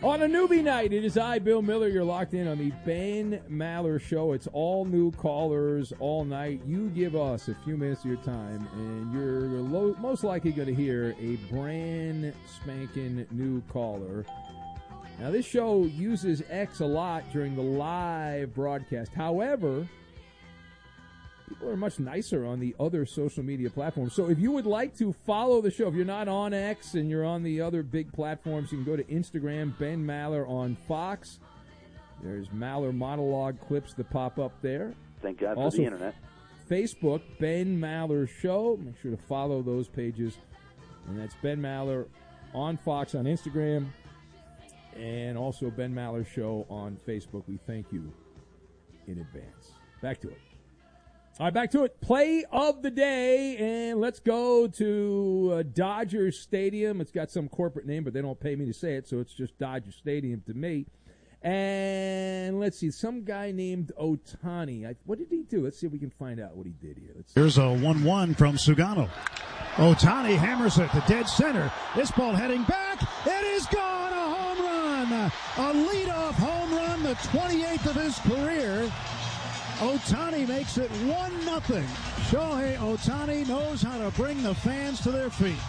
On a newbie night, it is I, Bill Miller. You're locked in on the Ben Maller Show. It's all new callers all night. You give us a few minutes of your time, and you're most likely going to hear a brand spanking new caller. Now, this show uses X a lot during the live broadcast. However, people are much nicer on the other social media platforms. So if you would like to follow the show, if you're not on X and you're on the other big platforms, you can go to Instagram, Ben Maller on Fox. There's Maller monologue clips that pop up there. Thank God for also, the internet. Facebook, Ben Maller Show. Make sure to follow those pages. And that's Ben Maller on Fox on Instagram. And also Ben Maller Show on Facebook. We thank you in advance. Back to it. All right, back to it. Play of the day, and let's go to Dodger Stadium. It's got some corporate name, but they don't pay me to say it, so it's just Dodger Stadium to me. And let's see, some guy named Ohtani. What did he do? Let's see if we can find out what he did here. Here's a 1-1 from Sugano. Ohtani hammers it to dead center. This ball heading back. It is gone. A home run. A leadoff home run, the 28th of his career. Ohtani makes it 1-0. Shohei Ohtani knows how to bring the fans to their feet.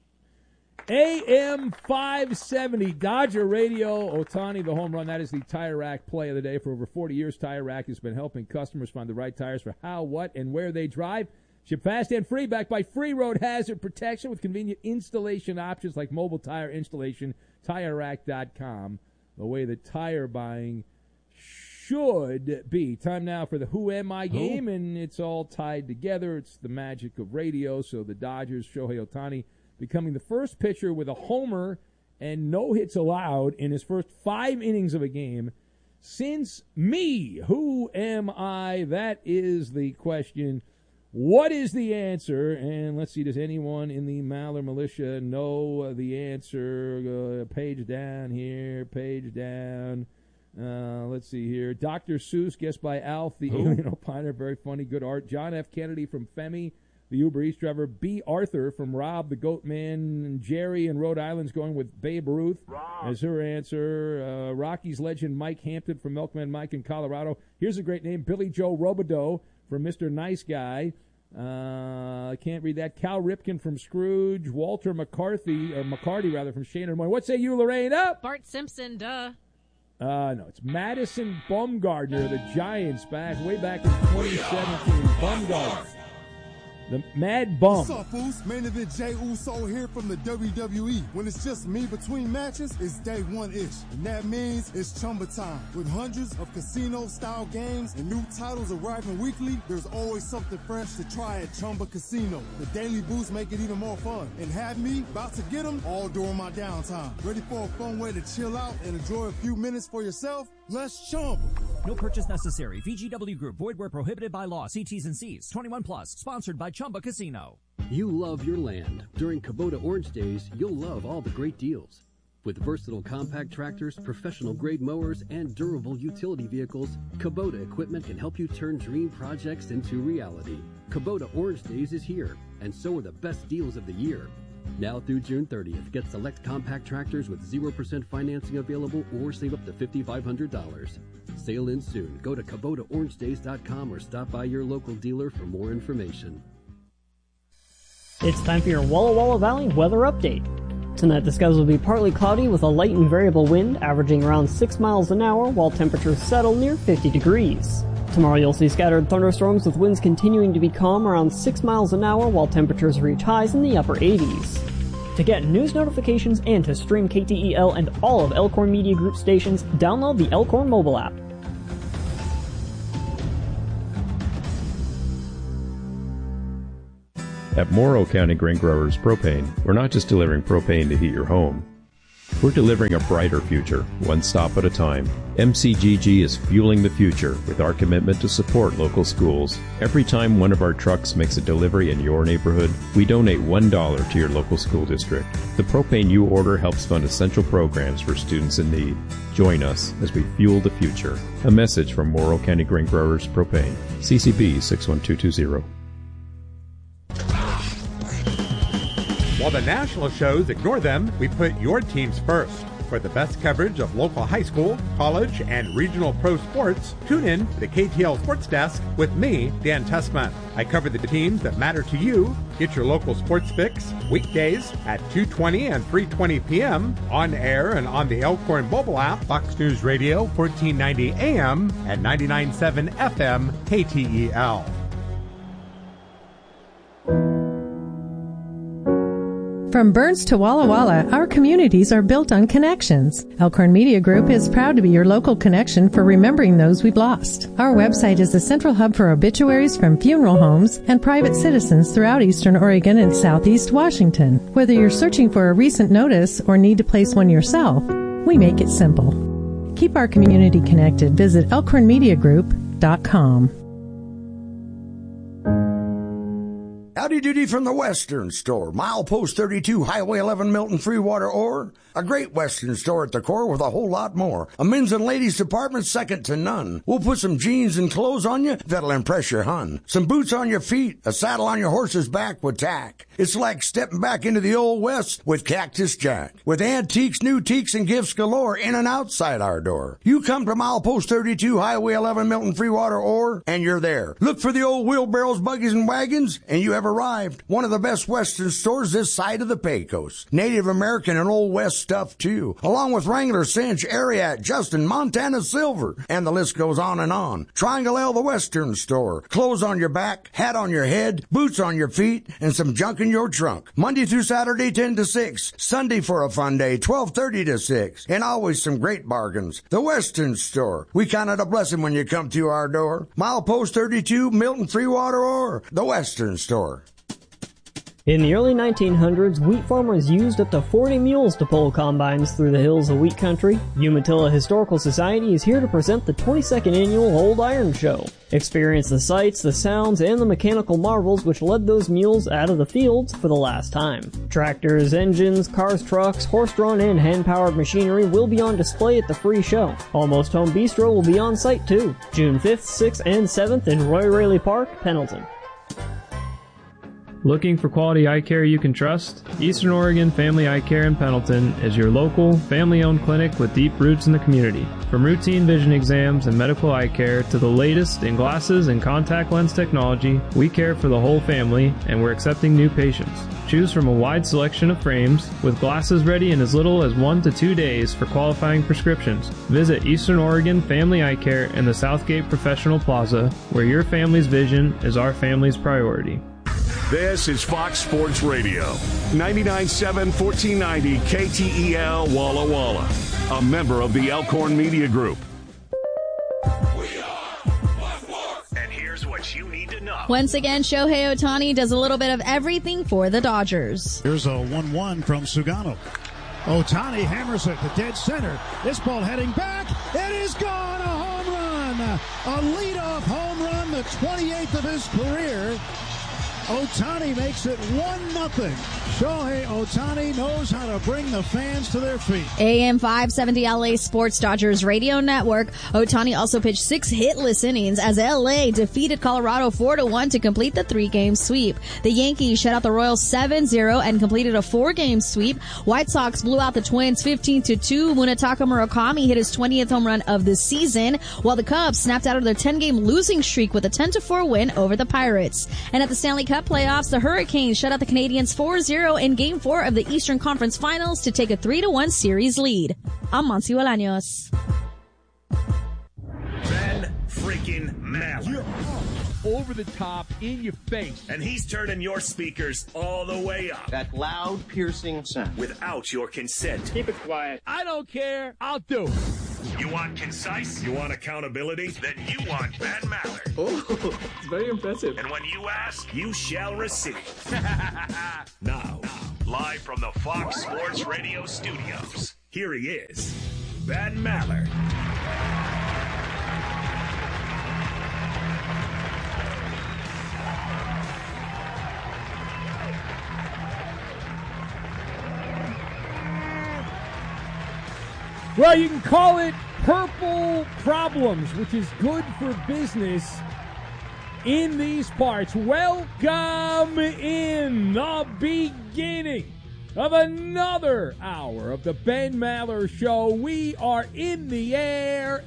AM 570, Dodger Radio, Ohtani, the home run. That is the Tire Rack play of the day. For over 40 years, Tire Rack has been helping customers find the right tires for how, what, and where they drive. Ship fast and free, backed by free road hazard protection with convenient installation options like mobile tire installation, TireRack.com. The way that tire buying should be. Time now for the Who Am I game, and it's all tied together. It's the magic of radio. So the Dodgers, Shohei Ohtani, becoming the first pitcher with a homer and no hits allowed in his first 5 innings of a game since me. Who am I? That is the question. What is the answer? And let's see, does anyone in the Maller Militia know the answer? Page down here, page down. Let's see here. Dr. Seuss, guessed by Alf, the alien opiner. Very funny, good art. John F. Kennedy from Femi, the Uber Eats driver. B. Arthur from Rob, the Goat Man. And Jerry in Rhode Island's going with Babe Ruth as her answer. Rockies legend Mike Hampton from Milkman Mike in Colorado. Here's a great name, Billy Joe Robideau from Mr. Nice Guy. I can't read that. Cal Ripken from Scrooge. Walter McCarthy from Shane and Moy. What say you, Lorraine? Up. Bart Simpson, duh. No, it's Madison Bumgarner, the Giants, way back in 2017. Bumgarner. The Mad Bum. What's up, fools? Main event Jey Uso here from the WWE. When it's just me between matches, it's day one-ish. And that means it's Chumba time. With hundreds of casino-style games and new titles arriving weekly, there's always something fresh to try at Chumba Casino. The daily boosts make it even more fun. And have me about to get them all during my downtime. Ready for a fun way to chill out and enjoy a few minutes for yourself? Let's Chumba. No purchase necessary. VGW Group. Void where prohibited by law. See T's and C's. 21 plus. Sponsored by Chumba Casino. You love your land. During Kubota Orange Days, you'll love all the great deals. With versatile compact tractors, professional-grade mowers, and durable utility vehicles, Kubota equipment can help you turn dream projects into reality. Kubota Orange Days is here, and so are the best deals of the year. Now through June 30th, get select compact tractors with 0% financing available or save up to $5,500. Sale ends soon. Go to KubotaOrangeDays.com or stop by your local dealer for more information. It's time for your Walla Walla Valley weather update. Tonight the skies will be partly cloudy with a light and variable wind averaging around 6 miles an hour while temperatures settle near 50 degrees. Tomorrow you'll see scattered thunderstorms with winds continuing to be calm around 6 miles an hour while temperatures reach highs in the upper 80s. To get news notifications and to stream KTEL and all of Elkhorn Media Group stations, download the Elkhorn mobile app. At Morrow County Grain Growers Propane, we're not just delivering propane to heat your home. We're delivering a brighter future, one stop at a time. MCGG is fueling the future with our commitment to support local schools. Every time one of our trucks makes a delivery in your neighborhood, we donate $1 to your local school district. The propane you order helps fund essential programs for students in need. Join us as we fuel the future. A message from Morrow County Grain Growers Propane. CCB 61220. While the national shows ignore them, we put your teams first. For the best coverage of local high school, college, and regional pro sports, tune in to the KTL Sports Desk with me, Dan Tessman. I cover the teams that matter to you. Get your local sports fix weekdays at 2:20 and 3:20 p.m. on air and on the Elkhorn mobile app, Fox News Radio, 1490 AM and 99.7 FM KTEL. From Burns to Walla Walla, our communities are built on connections. Elkhorn Media Group is proud to be your local connection for remembering those we've lost. Our website is the central hub for obituaries from funeral homes and private citizens throughout Eastern Oregon and Southeast Washington. Whether you're searching for a recent notice or need to place one yourself, we make it simple. Keep our community connected. Visit elkhornmediagroup.com. Howdy doody from the Western Store. Milepost 32, Highway 11, Milton, Freewater, Ore. A great Western store at the core with a whole lot more. A men's and ladies department second to none. We'll put some jeans and clothes on you that'll impress your hun. Some boots on your feet, a saddle on your horse's back with tack. It's like stepping back into the Old West with Cactus Jack. With antiques, new teaks, and gifts galore in and outside our door. You come to Milepost 32, Highway 11, Milton, Freewater, Ore, and you're there. Look for the old wheelbarrows, buggies, and wagons, and you have arrived. One of the best Western stores this side of the Pecos. Native American and Old West stuff, too. Along with Wrangler, Cinch, Ariat, Justin, Montana Silver, and the list goes on and on. Triangle L, the Western Store. Clothes on your back, hat on your head, boots on your feet, and some junk in your trunk. Monday through Saturday, 10 to 6. Sunday for a fun day, 12:30 to 6. And always some great bargains. The Western Store. We count it a blessing when you come to our door. Milepost 32, Milton, Freewater, Ore. The Western Store. In the early 1900s, wheat farmers used up to 40 mules to pull combines through the hills of wheat country. Umatilla Historical Society is here to present the 22nd annual Old Iron Show. Experience the sights, the sounds, and the mechanical marvels which led those mules out of the fields for the last time. Tractors, engines, cars, trucks, horse-drawn and hand-powered machinery will be on display at the free show. Almost Home Bistro will be on site too. June 5th, 6th, and 7th in Roy Raley Park, Pendleton. Looking for quality eye care you can trust? Eastern Oregon Family Eye Care in Pendleton is your local, family-owned clinic with deep roots in the community. From routine vision exams and medical eye care to the latest in glasses and contact lens technology, we care for the whole family and we're accepting new patients. Choose from a wide selection of frames with glasses ready in as little as 1 to 2 days for qualifying prescriptions. Visit Eastern Oregon Family Eye Care in the Southgate Professional Plaza, where your family's vision is our family's priority. This is Fox Sports Radio, 99.7 1490 KTEL Walla Walla, a member of the Elkhorn Media Group. And here's what you need to know. Once again, Shohei Ohtani does a little bit of everything for the Dodgers. Here's a 1-1 from Sugano. Ohtani hammers it to dead center. This ball heading back. It is gone. A home run. A leadoff home run, the 28th of his career. Ohtani makes it 1-0. Shohei Ohtani knows how to bring the fans to their feet. AM 570 LA Sports Dodgers Radio Network. Ohtani also pitched 6 hitless innings as LA defeated Colorado 4-1 to complete the 3-game sweep. The Yankees shut out the Royals 7-0 and completed a 4-game sweep. White Sox blew out the Twins 15-2. Munetaka Murakami hit his 20th home run of the season, while the Cubs snapped out of their 10-game losing streak with a 10-4 win over the Pirates. And at the Stanley Cup playoffs, the Hurricanes shut out the Canadiens 4-0 in Game 4 of the Eastern Conference Finals to take a 3-1 series lead. I'm Monty Bolaños. Ben freaking Maller. Over the top, in your face. And he's turning your speakers all the way up. That loud, piercing sound. Without your consent. Keep it quiet. I don't care. I'll do it. You want concise? You want accountability? Then you want Ben Maller. Oh, it's very impressive. And when you ask, you shall receive. Now, live from the Fox Sports Radio studios, here he is, Ben Maller. Well, you can call it purple problems, which is good for business in these parts. Welcome in the beginning of another hour of the Ben Maller Show. We are in the air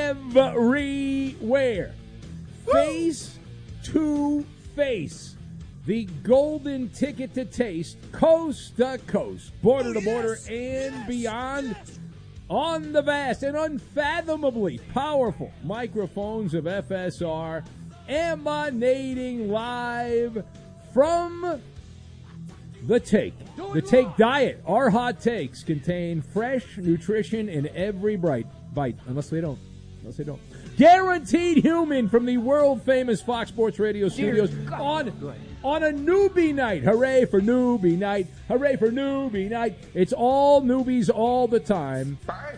everywhere. Face to face. The golden ticket to taste, coast to coast, border to border, and beyond. On the vast and unfathomably powerful microphones of FSR, emanating live from The Take. The Take Diet. Our hot takes contain fresh nutrition in every bite. Unless they don't. Guaranteed human from the world-famous Fox Sports Radio studios on a newbie night. Hooray for newbie night. Hooray for newbie night. It's all newbies all the time.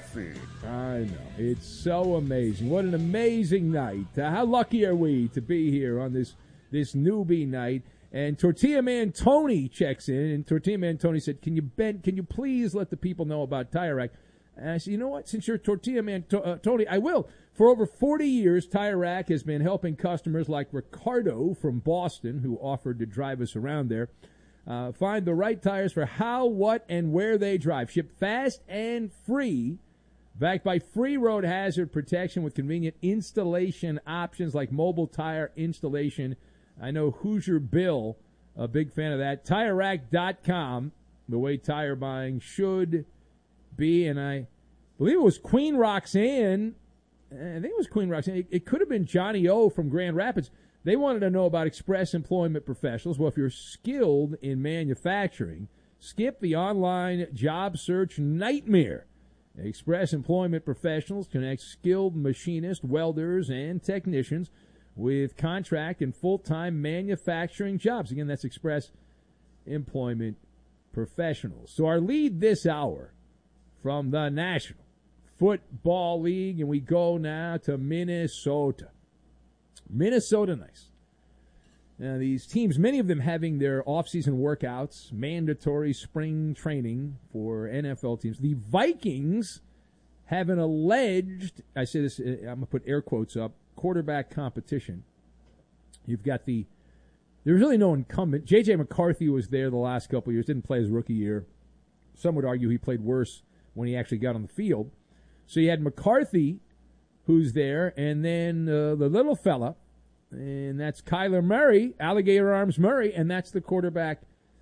I know. It's so amazing. What an amazing night. How lucky are we to be here on this newbie night? And Tortilla Man Tony checks in, and Tortilla Man Tony said, can you please let the people know about Tire Rack? And I said, you know what? Since you're Tortilla Man Tony, I will. For over 40 years, Tire Rack has been helping customers like Ricardo from Boston, who offered to drive us around there, find the right tires for how, what, and where they drive. Shipped fast and free, backed by free road hazard protection with convenient installation options like mobile tire installation. I know Hoosier Bill, a big fan of that. TireRack.com, the way tire buying should be. And I believe it was Queen Roxanne. I think it was Queen Roxanne. It could have been Johnny O from Grand Rapids. They wanted to know about Express Employment Professionals. Well, if you're skilled in manufacturing, skip the online job search nightmare. Express Employment Professionals connects skilled machinists, welders, and technicians with contract and full-time manufacturing jobs. Again, that's Express Employment Professionals. So our lead this hour from the National Football League, and we go now to Minnesota. Minnesota nice. Now, these teams, many of them having their off-season workouts, mandatory spring training for NFL teams. The Vikings have an alleged, I say this, I'm going to put air quotes up, quarterback competition. You've got there's really no incumbent. J.J. McCarthy was there the last couple of years, didn't play his rookie year. Some would argue he played worse when he actually got on the field. So you had McCarthy, who's there, and then the little fella, and that's Kyler Murray, Alligator Arms Murray, and that's the quarterback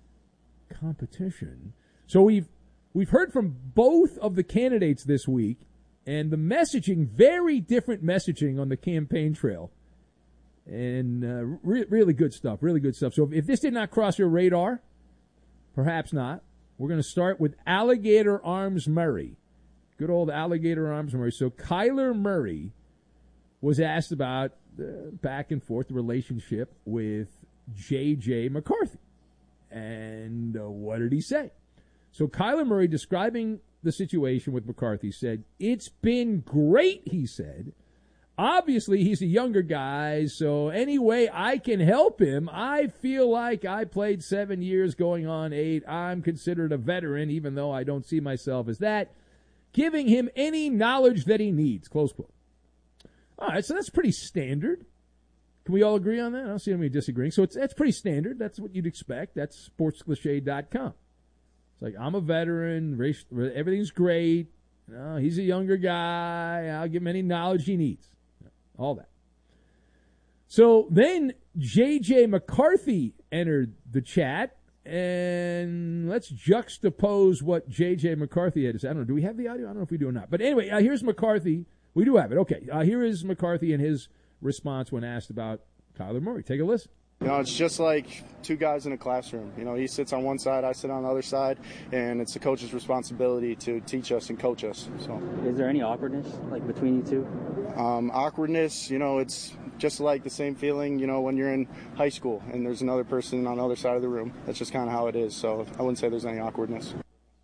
competition. So we've heard from both of the candidates this week, and the messaging, very different messaging on the campaign trail. And really good stuff, really good stuff. So if this did not cross your radar, perhaps not. We're going to start with Alligator Arms Murray. Good old Alligator Arms Murray. So Kyler Murray was asked about back and forth the relationship with J.J. McCarthy. And what did he say? So Kyler Murray, describing the situation with McCarthy, said, "It's been great," he said. "Obviously, he's a younger guy, so any way I can help him, I feel like I played 7 years going on 8. I'm considered a veteran, even though I don't see myself as that. Giving him any knowledge that he needs," close quote. All right, so that's pretty standard. Can we all agree on that? I don't see anybody disagreeing. So that's pretty standard. That's what you'd expect. That's sportscliche.com. It's like, I'm a veteran, everything's great. He's a younger guy. I'll give him any knowledge he needs. All that. So then J.J. McCarthy entered the chat, and let's juxtapose what J.J. McCarthy had to say. I don't know. Do we have the audio? I don't know if we do or not. But anyway, here's McCarthy. We do have it. Okay. Here is McCarthy and his response when asked about Kyler Murray. Take a listen. It's just like two guys in a classroom. He sits on one side, I sit on the other side, and it's the coach's responsibility to teach us and coach us. So, is there any awkwardness between you two? Awkwardness, it's just like the same feeling, when you're in high school and there's another person on the other side of the room. That's just kind of how it is. So I wouldn't say there's any awkwardness.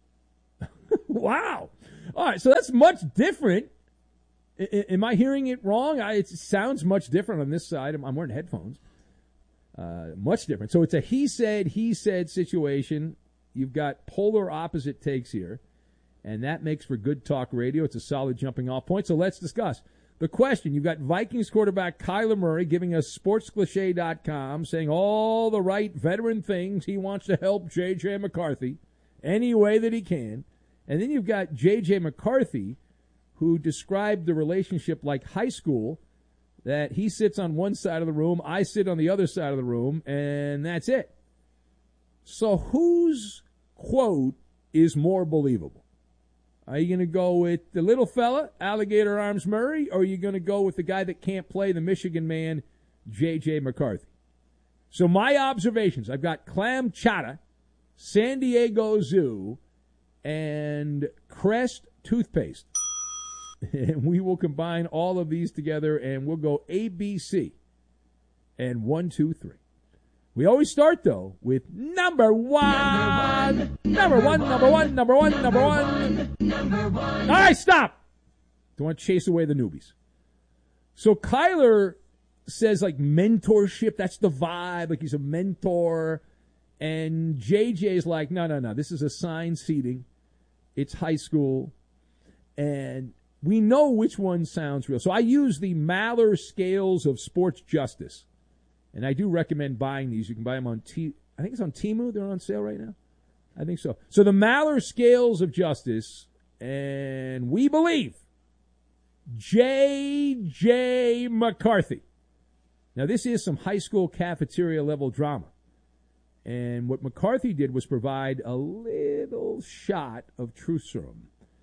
Wow. All right, so that's much different. Am I hearing it wrong? It sounds much different on this side. I'm wearing headphones. Much different. So it's a he said situation. You've got polar opposite takes here, and that makes for good talk radio. It's a solid jumping off point. So let's discuss the question. You've got Vikings quarterback Kyler Murray giving us sportscliche.com, saying all the right veteran things. He wants to help J.J. McCarthy. any way that he can. And then you've got J.J. McCarthy, who described the relationship like high school, that he sits on one side of the room, I sit on the other side of the room, and that's it. So whose quote is more believable? Are you going to go with the little fella, Alligator Arms Murray, or are you going to go with the guy that can't play, the Michigan man, J.J. McCarthy? So my observations, I've got clam chowder, San Diego Zoo, and Crest toothpaste. And we will combine all of these together, and we'll go ABC and 1, 2, 3. We always start, though, with number one. Number one. All right, stop. Don't want to chase away the newbies. So Kyler says, like, mentorship, that's the vibe, like he's a mentor. And JJ's like, no, this is assigned seating. It's high school. And we know which one sounds real. So I use the Maller scales of sports justice. And I do recommend buying these. You can buy them on I think it's on Temu. They're on sale right now. I think so. So the Maller scales of justice, and we believe J.J. McCarthy. Now, this is some high school cafeteria level drama. And what McCarthy did was provide a little shot of truth serum.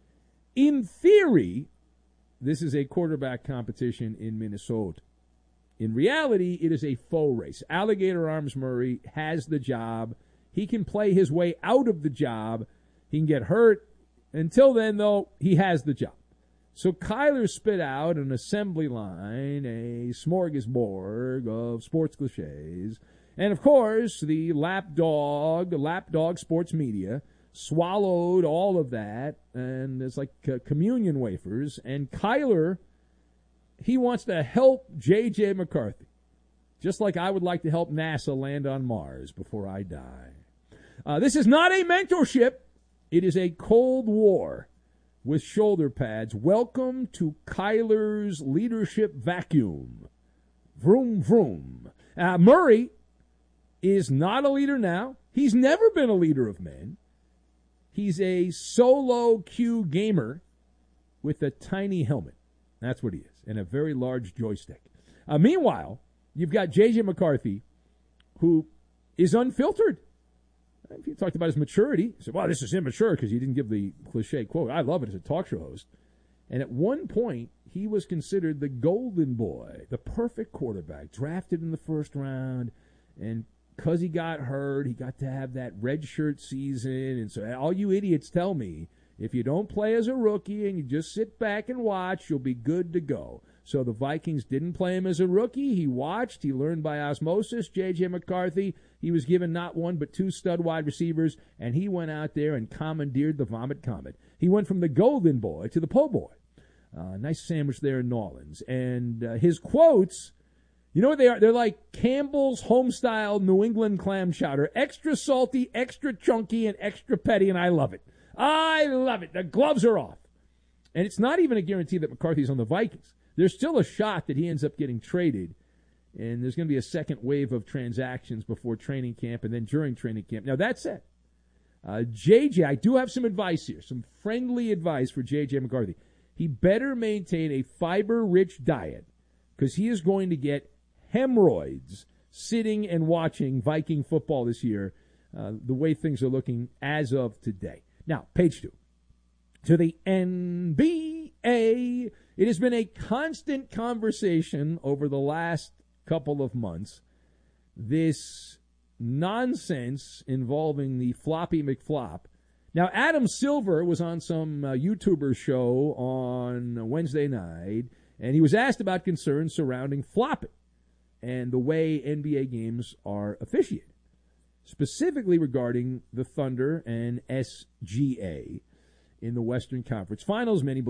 In theory, this is a quarterback competition in Minnesota. In reality, it is a faux race. Alligator Arms Murray has the job. He can play his way out of the job. He can get hurt. Until then, though, he has the job. So Kyler spit out an assembly line, a smorgasbord of sports cliches. And, of course, the lapdog sports media swallowed all of that. And it's like communion wafers. And Kyler, he wants to help J.J. McCarthy, just like I would like to help NASA land on Mars before I die. This is not a mentorship. It is a Cold War with shoulder pads. Welcome to Kyler's leadership vacuum. Vroom, vroom. Murray is not a leader now. He's never been a leader of men. He's a solo queue gamer with a tiny helmet. That's what he is, and a very large joystick. Meanwhile, you've got J.J. McCarthy, who is unfiltered. If you talked about his maturity, he said, well, this is immature because he didn't give the cliche quote. I love it as a talk show host. And at one point, he was considered the golden boy, the perfect quarterback, drafted in the first round. And because he got hurt, he got to have that redshirt season. And so all you idiots tell me, if you don't play as a rookie and you just sit back and watch, you'll be good to go. So the Vikings didn't play him as a rookie. He watched. He learned by osmosis. J.J. McCarthy, he was given not one but two stud wide receivers, and he went out there and commandeered the Vomit Comet. He went from the golden boy to the po' boy. Nice sandwich there in New Orleans. And his quotes, you know what they are? They're like Campbell's home-style New England clam chowder. Extra salty, extra chunky, and extra petty, and I love it. I love it. The gloves are off. And it's not even a guarantee that McCarthy's on the Vikings. There's still a shot that he ends up getting traded, and there's going to be a second wave of transactions before training camp and then during training camp. Now, that said, JJ, I do have some advice here, some friendly advice for JJ McCarthy. He better maintain a fiber-rich diet because he is going to get hemorrhoids sitting and watching Viking football this year, the way things are looking as of today. Now, page 2. To the NBA, it has been a constant conversation over the last couple of months, this nonsense involving the Floppy McFlop. Now, Adam Silver was on some YouTuber show on Wednesday night, and he was asked about concerns surrounding flopping and the way NBA games are officiated, specifically regarding the Thunder and SGA in the Western Conference Finals. Many